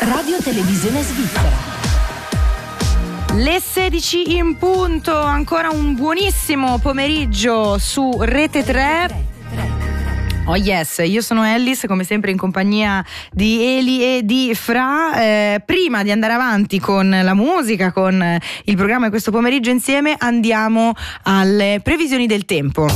Radio Televisione Svizzera. Le 16 in punto, ancora un buonissimo pomeriggio su Rete 3. Oh yes, io sono Ellis, come sempre in compagnia di Eli e di Fra. Prima di andare avanti con la musica, con il programma di questo pomeriggio insieme, andiamo alle previsioni del tempo.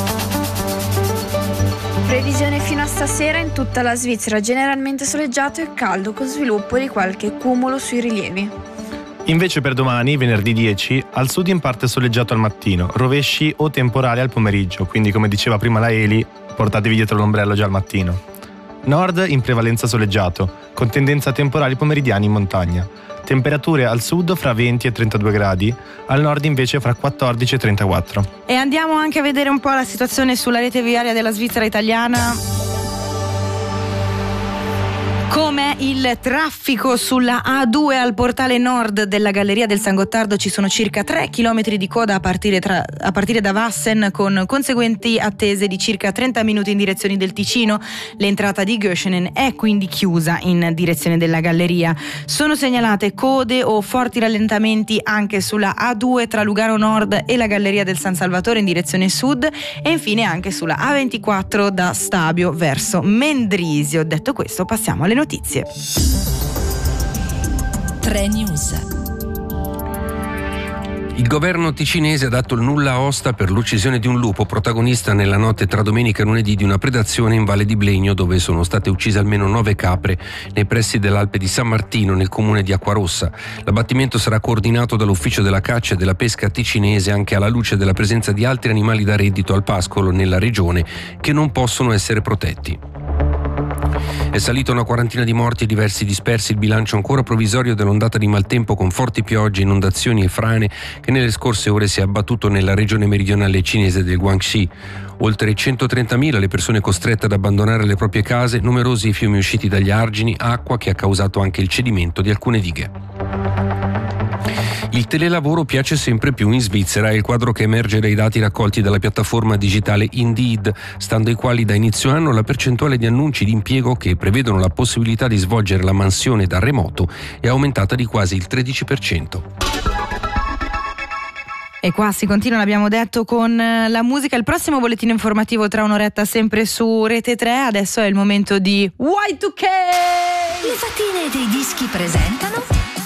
Previsione fino a stasera in tutta la Svizzera, generalmente soleggiato e caldo, con sviluppo di qualche cumulo sui rilievi. Invece per domani, venerdì 10, al sud in parte soleggiato al mattino, rovesci o temporali al pomeriggio, quindi come diceva prima la Eli, portatevi dietro l'ombrello già al mattino. Nord in prevalenza soleggiato, con tendenza a temporali pomeridiani in montagna. Temperature al sud fra 20 e 32 gradi, al nord invece fra 14 e 34. E andiamo anche a vedere un po' la situazione sulla rete viaria della Svizzera italiana. Com'è il traffico sulla A2 al portale nord della Galleria del San Gottardo? Ci sono circa 3 chilometri di coda a partire da Wassen, con conseguenti attese di circa 30 minuti in direzione del Ticino. L'entrata di Göschenen è quindi chiusa in direzione della Galleria. Sono segnalate code o forti rallentamenti anche sulla A2 tra Lugano Nord e la Galleria del San Salvatore in direzione sud, e infine anche sulla A24 da Stabio verso Mendrisio. Detto questo, passiamo alle notizie. 3 News. Il governo ticinese ha dato il nulla osta per l'uccisione di un lupo, protagonista nella notte tra domenica e lunedì di una predazione in Valle di Blegno, dove sono state uccise almeno 9 capre nei pressi dell'Alpe di San Martino, nel comune di Acquarossa. L'abbattimento sarà coordinato dall'Ufficio della Caccia e della Pesca ticinese, anche alla luce della presenza di altri animali da reddito al pascolo nella regione che non possono essere protetti. È salito una quarantina di morti e diversi dispersi il bilancio ancora provvisorio dell'ondata di maltempo con forti piogge, inondazioni e frane che nelle scorse ore si è abbattuto nella regione meridionale cinese del Guangxi. Oltre 130.000 le persone costrette ad abbandonare le proprie case, numerosi i fiumi usciti dagli argini, acqua che ha causato anche il cedimento di alcune dighe. Il telelavoro piace sempre più in Svizzera, è il quadro che emerge dai dati raccolti dalla piattaforma digitale Indeed, stando ai quali da inizio anno la percentuale di annunci di impiego che prevedono la possibilità di svolgere la mansione da remoto è aumentata di quasi il 13%. E qua si continua, l'abbiamo detto, con la musica. Il prossimo bollettino informativo tra un'oretta sempre su Rete 3. Adesso è il momento di Y2K. Le fatine dei dischi presentano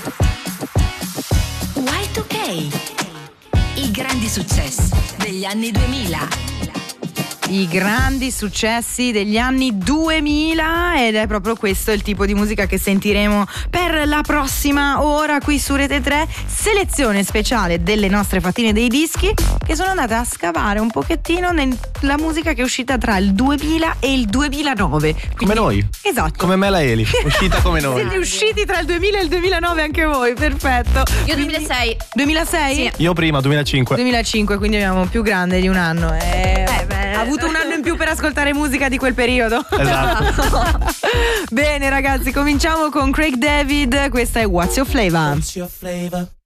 Y2K, i grandi successi degli anni 2000. I grandi successi degli anni 2000, ed è proprio questo il tipo di musica che sentiremo per la prossima ora qui su Rete 3. Selezione speciale delle nostre fatine dei dischi che sono andate a scavare un pochettino nella musica che è uscita tra il 2000 e il 2009. Quindi, come noi. Esatto. Come me la Eli, uscita come noi. Siete usciti tra il 2000 e il 2009 anche voi, perfetto. Io 2006. 2006? Sì. Io prima, 2005. 2005, quindi abbiamo più grande di un anno. Ha avuto un anno in più per ascoltare musica di quel periodo. Esatto. Bene ragazzi, cominciamo con Craig David. Questa è What's Your Flavor? What's your flavor?